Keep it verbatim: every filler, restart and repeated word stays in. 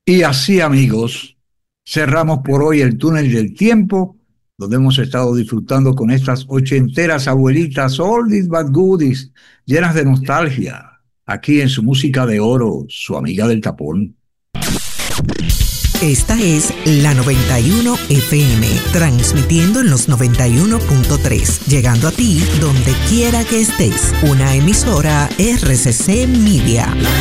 Y así, amigos, cerramos por hoy el túnel del tiempo, donde hemos estado disfrutando con estas ochenteras abuelitas, oldies but goodies, llenas de nostalgia, aquí en su música de oro, su amiga del tapón. Esta es la noventa y uno F M, transmitiendo en los noventa y uno punto tres, llegando a ti donde quiera que estés. Una emisora R C C Media.